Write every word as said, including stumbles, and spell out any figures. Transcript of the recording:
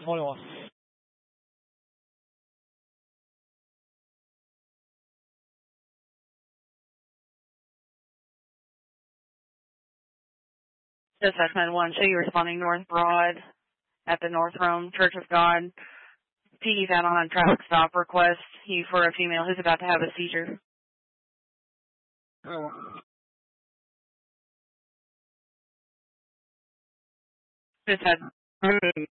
twenty-one. Dispatch nine one, show you responding North Broad at the North Rome Church of God. Piggy's out on a traffic stop request you for a female who's about to have a seizure. Oh. Dispatch.